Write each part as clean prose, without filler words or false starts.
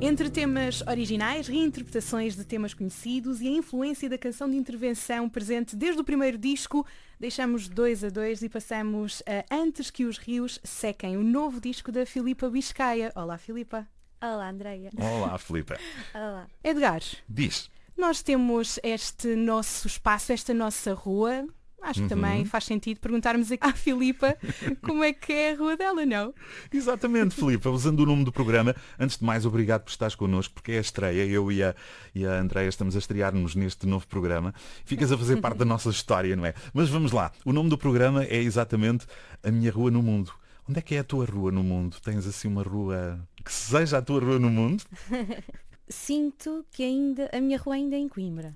Entre temas originais, reinterpretações de temas conhecidos e a influência da canção de intervenção presente desde o primeiro disco, deixamos 2 a 2 e passamos a Antes que os Rios Sequem, o novo disco da Filipa Biscaia. Olá, Filipa. Olá, Andreia. Olá, Filipa. Olá. Edgar, Diz. nós temos este nosso espaço, esta nossa rua. Acho que também faz sentido perguntarmos à Filipa como é que é a rua dela, não? Exatamente, Filipa, usando o nome do programa, antes de mais, obrigado por estares connosco, porque é a estreia, eu e a Andreia estamos a estrear-nos neste novo programa. Ficas a fazer parte da nossa história, não é? Mas vamos lá, o nome do programa é exatamente A Minha Rua no Mundo. Onde é que é a tua rua no mundo? Tens assim uma rua que seja a tua rua no mundo? Sinto que a minha rua ainda é em Coimbra.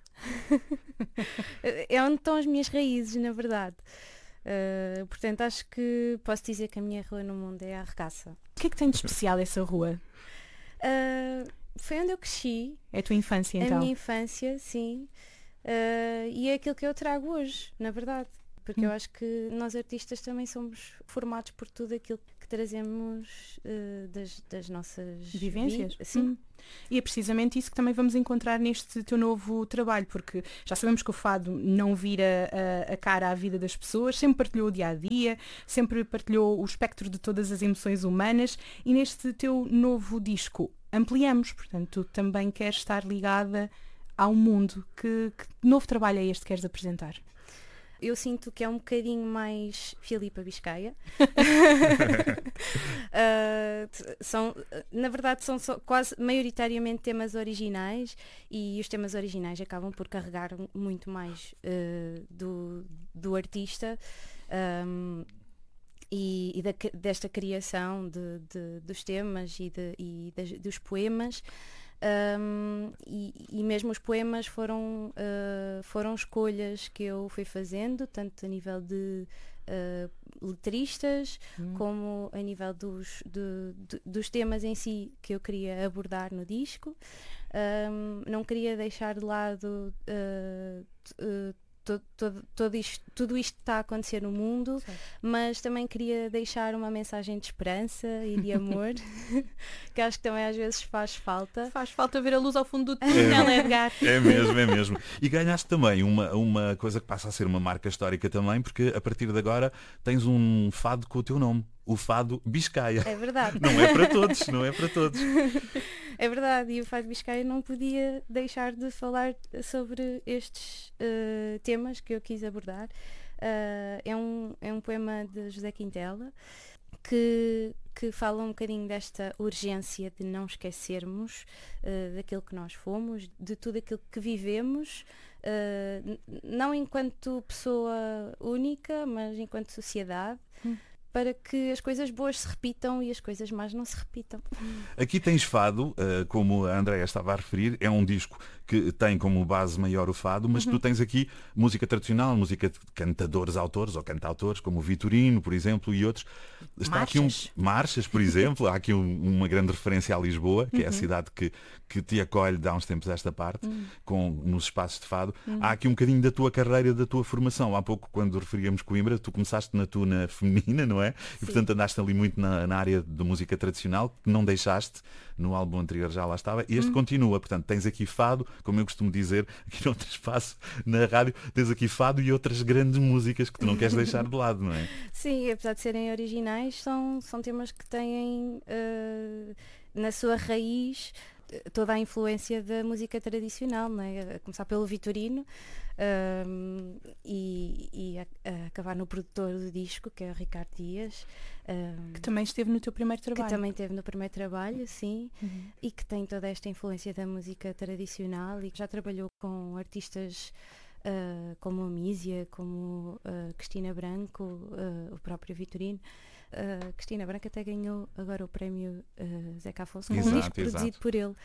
É onde estão as minhas raízes, na verdade. Portanto, acho que posso dizer que a minha rua no mundo é a Arregaça. O que é que tem de especial essa rua? Foi onde eu cresci. É a tua infância, então? A minha infância, sim. E é aquilo que eu trago hoje, na verdade. Porque eu acho que nós artistas também somos formados por tudo aquilo que trazemos das nossas vivências. Sim. E é precisamente isso que também vamos encontrar neste teu novo trabalho, porque já sabemos que o fado não vira a cara à vida das pessoas, sempre partilhou o dia-a-dia, sempre partilhou o espectro de todas as emoções humanas, e neste teu novo disco ampliamos, portanto, tu também queres estar ligada ao mundo. Que novo trabalho é este que queres apresentar? Eu sinto que é um bocadinho mais Filipa Biscaia. Na verdade são quase maioritariamente temas originais, e os temas originais acabam por carregar muito mais do artista desta criação dos temas e dos poemas. E mesmo os poemas foram escolhas que eu fui fazendo, tanto a nível de letristas como a nível dos temas em si que eu queria abordar no disco. Não queria deixar de lado tudo isto que está a acontecer no mundo, certo, mas também queria deixar uma mensagem de esperança e de amor, que acho que também às vezes faz falta. Faz falta ver a luz ao fundo do túnel, Edgar. É mesmo, é mesmo. E ganhaste também uma coisa que passa a ser uma marca histórica também, porque a partir de agora tens um fado com o teu nome. O Fado Biscaia. É verdade. Não é para todos, não é para todos. É verdade, e o Fado Biscaia não podia deixar de falar sobre estes temas que eu quis abordar. É um poema de José Quintela que fala um bocadinho desta urgência de não esquecermos daquilo que nós fomos, de tudo aquilo que vivemos, não enquanto pessoa única, mas enquanto sociedade. Para que as coisas boas se repitam e as coisas más não se repitam. Aqui tens fado, como a Andreia estava a referir, é um disco que tem como base maior o fado, mas tu tens aqui música tradicional, música de cantadores, autores ou cantautores, como o Vitorino, por exemplo, e outros. Está marchas. Aqui marchas, por exemplo, há aqui uma grande referência a Lisboa, que é a cidade que te acolhe de há uns tempos esta parte, nos espaços de fado. Há aqui um bocadinho da tua carreira, da tua formação. Há pouco, quando referíamos Coimbra, tu começaste na tuna feminina, não é? Sim. E portanto andaste ali muito na área de música tradicional, que não deixaste, no álbum anterior já lá estava, e este continua. Portanto, tens aqui fado, como eu costumo dizer, aqui no outro espaço, na rádio, tens aqui fado e outras grandes músicas que tu não queres deixar de lado, não é? Sim, apesar de serem originais, são temas que têm na sua raiz toda a influência da música tradicional, não é? A começar pelo Vitorino e a acabar no produtor do disco, que é o Ricardo Dias. Que também esteve no teu primeiro trabalho. Que também esteve no primeiro trabalho, sim. E que tem toda esta influência da música tradicional e que já trabalhou com artistas como a Mísia, como Cristina Branco, o próprio Vitorino. Cristina Branco até ganhou agora o prémio Zeca Afonso, com um disco produzido por ele.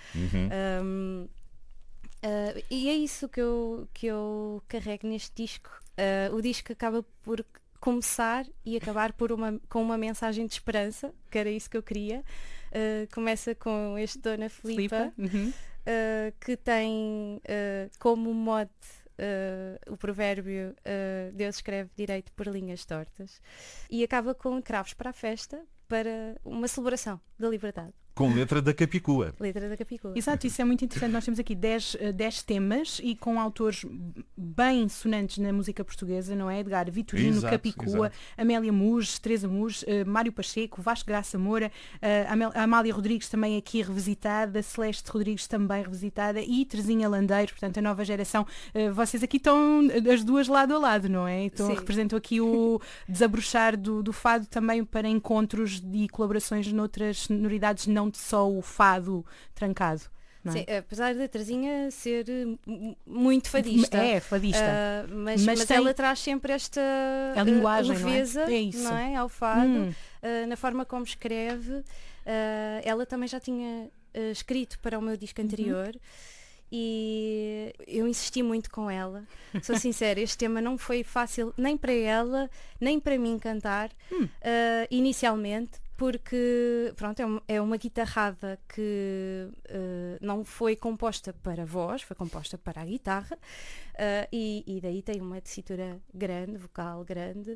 E é isso que eu carrego neste disco. O disco acaba por começar e acabar com uma mensagem de esperança, que era isso que eu queria. Começa com este Dona Filipa, que tem como mote o provérbio Deus escreve direito por linhas tortas, e acaba com cravos para a festa, para uma celebração da liberdade. Com letra da Capicua. Letra da Capicua. Exato, isso é muito interessante. Nós temos aqui 10 temas e com autores bem sonantes na música portuguesa, não é? Edgar Vitorino, Exato, Capicua, exato. Amélia Muges, Teresa Muges, Mário Pacheco, Vasco Graça Moura, a Amália Rodrigues também aqui revisitada, Celeste Rodrigues também revisitada e Terezinha Landeiro, portanto a nova geração. Vocês aqui estão as duas lado a lado, não é? Então Sim. representam aqui o desabrochar do fado também para encontros e colaborações noutras sonoridades, não só o fado trancado. Não é? Sim, apesar da Terezinha ser muito fadista. É, fadista. Mas tem ela traz sempre esta a linguagem, leveza, não é? É isso. não é? Ao fado, na forma como escreve. Ela também já tinha escrito para o meu disco anterior. E eu insisti muito com ela. Sou sincera, este tema não foi fácil nem para ela, nem para mim cantar inicialmente, porque pronto, é uma guitarrada que não foi composta para voz, foi composta para a guitarra, e daí tem uma tessitura grande, vocal grande,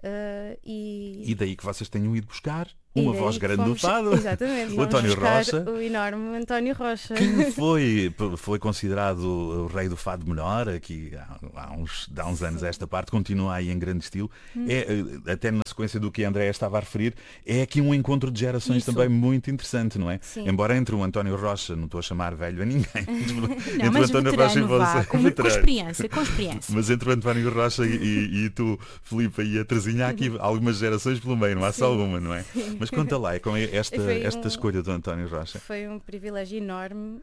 E daí que vocês tenham ido buscar e uma daí voz grande fomos- do fado. Exatamente, O fomos António buscar Rocha. o enorme António Rocha. Que foi considerado o rei do fado menor aqui há uns anos a esta parte, continua aí em grande estilo. Até na sequência do que a Andréa estava a referir, é aqui um encontro de gerações Isso. também muito interessante, não é? Sim. Embora entre o António Rocha, não estou a chamar velho a ninguém, entre Não, o mas António Rocha e veterano, vá, você, com veterano. experiência, com experiência. Mas entre o António Rocha e tu, Filipe, e a Terezinha, há aqui algumas gerações pelo meio, não há só uma, não é? Mas conta lá, é com esta escolha do António Rocha. Foi um privilégio enorme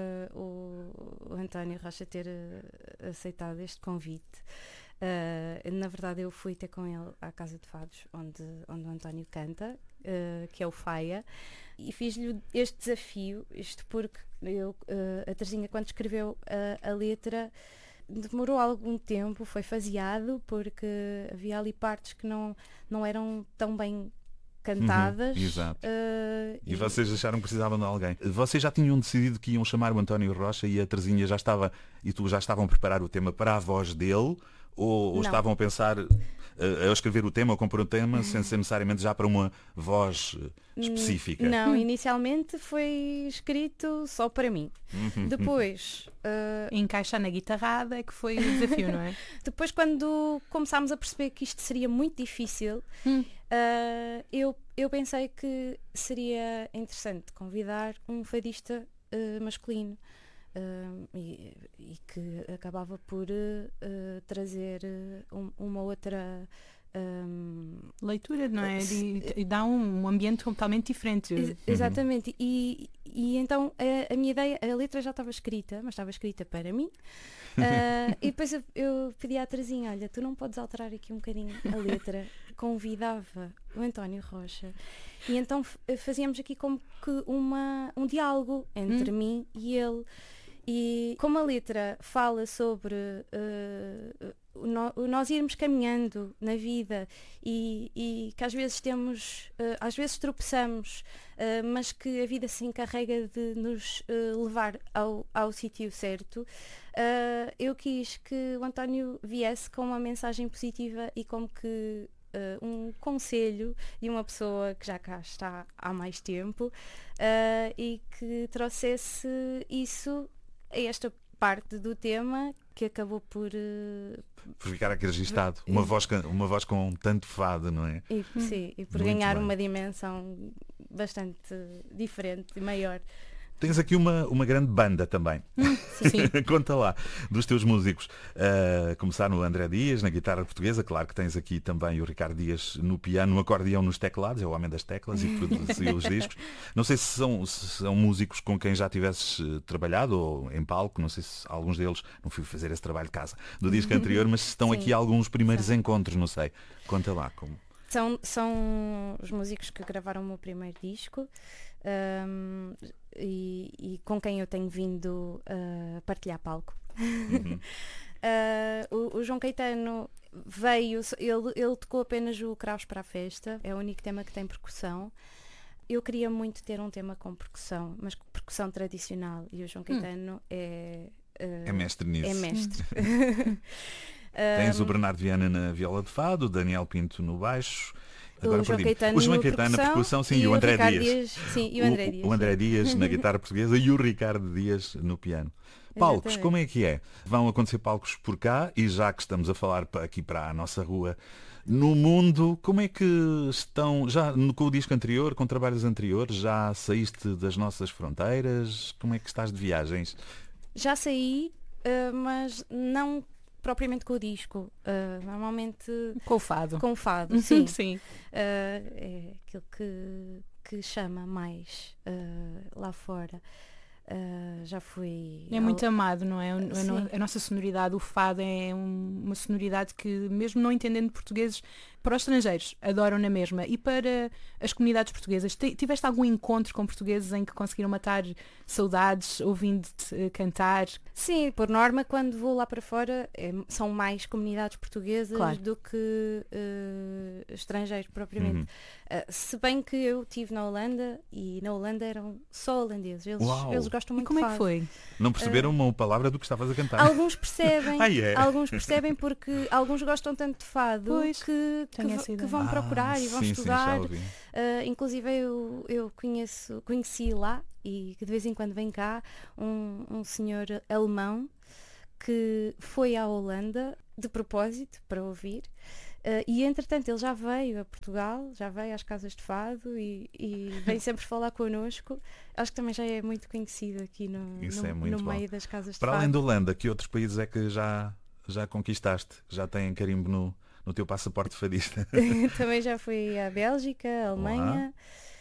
o António Rocha ter aceitado este convite. Na verdade, eu fui ter com ele à Casa de Fados, onde o António canta, que é o Faia, e fiz-lhe este desafio, isto porque a Terezinha, quando escreveu a letra, demorou algum tempo, foi faseado, porque havia ali partes que não eram tão bem cantadas. Exato. E vocês acharam que precisavam de alguém. Vocês já tinham decidido que iam chamar o António Rocha e a Terezinha já estava, e tu já estavam a preparar o tema para a voz dele? Ou Não. estavam a pensar a escrever o tema ou compor o tema sem ser necessariamente já para uma voz específica? Não, inicialmente foi escrito só para mim. Depois, Encaixar na guitarrada é que foi o desafio, não é? depois quando começámos a perceber que isto seria muito difícil, eu pensei que seria interessante convidar um fadista masculino. E que acabava por trazer uma outra Leitura, não é? E dá um ambiente totalmente diferente. exatamente, e então a minha ideia, a letra já estava escrita, mas estava escrita para mim. E depois eu pedi à Terezinha, olha, tu não podes alterar aqui um bocadinho a letra. Convidava o António Rocha e então fazíamos aqui como que um diálogo entre mim e ele. E como a letra fala sobre nós irmos caminhando na vida e que às vezes às vezes tropeçamos, mas que a vida se encarrega de nos levar ao sítio certo, eu quis que o António viesse com uma mensagem positiva e como que um conselho de uma pessoa que já cá está há mais tempo, e que trouxesse isso a esta parte do tema que acabou por ficar aqui registado. Uma voz com tanto fado, não é? Sim, e por Muito ganhar bem. uma dimensão bastante diferente e maior. Tens aqui uma grande banda também. Sim. Conta lá, dos teus músicos. Começar no André Dias, na guitarra portuguesa. Claro que tens aqui também o Ricardo Dias no piano, no acordeão, nos teclados. É o homem das teclas e que produziu os discos. Não sei se são músicos com quem já tivesses trabalhado ou em palco. Não sei se alguns deles, não fui fazer esse trabalho de casa do disco anterior, mas se estão Sim. aqui alguns primeiros encontros, não sei. Conta lá. São os músicos que gravaram o meu primeiro disco, e com quem eu tenho vindo a partilhar palco. O João Caetano veio, ele tocou apenas o Craus para a Festa, é o único tema que tem percussão. Eu queria muito ter um tema com percussão, mas com percussão tradicional, e o João Caetano é mestre nisso. É mestre. Tens o Bernardo Viana na viola de fado, o Daniel Pinto no baixo O João Caetano o João na Caetano na percussão percussão, sim, e e o André Ricardo Dias. Sim, e o André Dias. O André Dias na guitarra portuguesa e o Ricardo Dias no piano. Palcos, Exatamente. como é que é? Vão acontecer palcos por cá e já que estamos a falar aqui para a nossa rua, no mundo, como é que estão, já com o disco anterior, com trabalhos anteriores, já saíste das nossas fronteiras? Como é que estás de viagens? Já saí, mas não propriamente com o disco. Normalmente Com o fado. com o fado, sim. Sim. É aquilo que chama mais lá fora. Já fui. É muito amado, não é? Sim. A nossa sonoridade, o fado é uma sonoridade que, mesmo não entendendo portugueses, para os estrangeiros adoram na mesma. E para as comunidades portuguesas, tiveste algum encontro com portugueses em que conseguiram matar saudades, ouvindo-te cantar? Sim, por norma, quando vou lá para fora, são mais comunidades portuguesas Claro. do que estrangeiros propriamente. Se bem que eu estive na Holanda e na Holanda eram só holandeses. Uau. Eles gostam E muito como de é que fado. foi? Não perceberam uma palavra do que estavas a cantar? Alguns percebem, É? alguns percebem porque alguns gostam tanto de fado Pois, que tenho essa ideia. vão procurar e vão sim, estudar. Sim, já ouvi. Inclusive eu conheci lá e que de vez em quando vem cá um senhor alemão que foi à Holanda de propósito para ouvir. E entretanto ele já veio a Portugal, já veio às casas de fado e vem sempre falar connosco. Acho que também já é muito conhecido aqui no bom. meio das casas de Para fado. além da Holanda, que outros países é que já conquistaste? Já têm carimbo no teu passaporte fadista? Também já fui à Bélgica, à Alemanha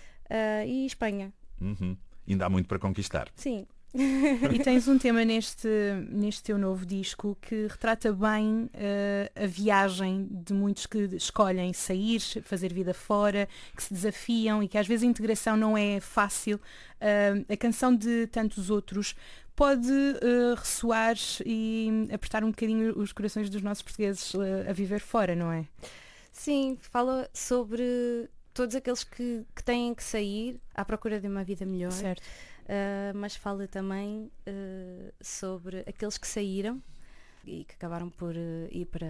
e Espanha. Uhum. Ainda há muito para conquistar. Sim. E tens um tema neste teu novo disco que retrata bem a viagem de muitos que escolhem sair, fazer vida fora, que se desafiam e que às vezes a integração não é fácil. A canção de tantos outros pode ressoar e apertar um bocadinho os corações dos nossos portugueses a viver fora, não é? Sim, fala sobre todos aqueles que têm que sair à procura de uma vida melhor. Certo. Mas fala também sobre aqueles que saíram e que acabaram por ir para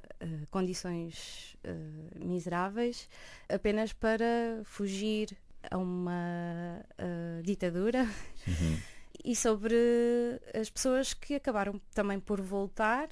condições miseráveis apenas para fugir a uma ditadura. Uhum. E sobre as pessoas que acabaram também por voltar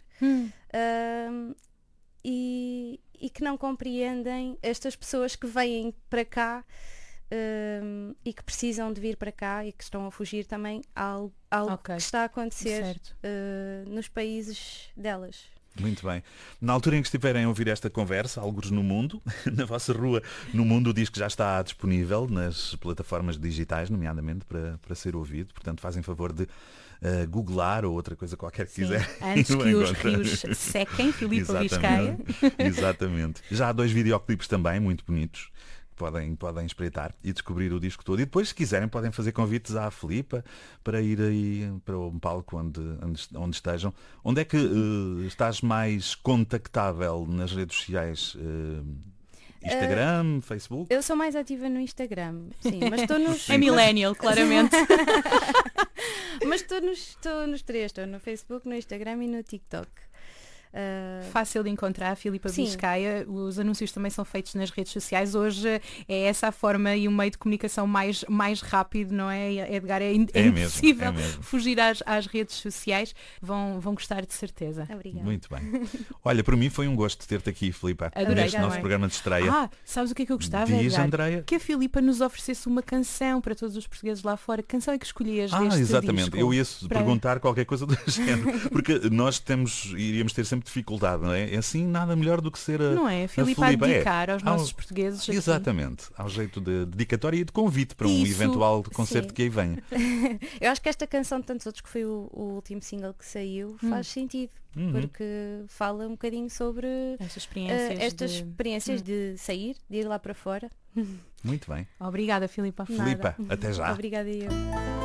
e que não compreendem estas pessoas que vêm para cá e que precisam de vir para cá e que estão a fugir também algo Ok. que está a acontecer Certo. nos países delas. Muito bem. Na altura em que estiverem a ouvir esta conversa, algures no mundo, na vossa rua, no mundo, o disco já está disponível nas plataformas digitais, nomeadamente, para ser ouvido. Portanto, fazem favor de googlar ou outra coisa qualquer que Sim. quiser. Antes que os Encontrar. rios sequem, Filipa Vizcaia. Exatamente. Já há 2 videoclipes também, muito bonitos. Podem espreitar e descobrir o disco todo. E depois, se quiserem, podem fazer convites à Filipa para ir aí para um palco onde estejam. Onde é que estás mais contactável nas redes sociais? Instagram, Facebook? Eu sou mais ativa no Instagram, sim, mas estou nos... É millennial, claramente. Mas estou nos três, estou no Facebook, no Instagram e no TikTok. Fácil de encontrar, Filipa Sim. Vizcaia. Os anúncios também são feitos nas redes sociais. Hoje é essa a forma e o meio de comunicação mais rápido, não é, Edgar? É impossível mesmo. fugir às redes sociais. Vão gostar de certeza. Obrigada. Muito bem. Olha, para mim foi um gosto ter-te aqui, Filipa, Adorei neste também. nosso programa de estreia. Sabes o que é que eu gostava, Diz, Edgar? Andreia. Que a Filipa nos oferecesse uma canção para todos os portugueses lá fora. Que canção é que escolhias deste Exatamente. disco? Eu ia Para- perguntar qualquer coisa do género, porque nós iríamos ter sempre dificuldade, não é? É assim nada melhor do que ser Não é? A Filipa a Filipa, dedicar aos nossos portugueses. aqui. Exatamente, ao jeito de dedicatória e de convite para um Isso, eventual concerto sim. que aí venha. Eu acho que esta canção de tantos outros, que foi o último single que saiu, faz sentido, porque fala um bocadinho sobre Estas experiências. de sair, de ir lá para fora. Muito bem. Obrigada, Filipa. Filipa, até já. Obrigada eu.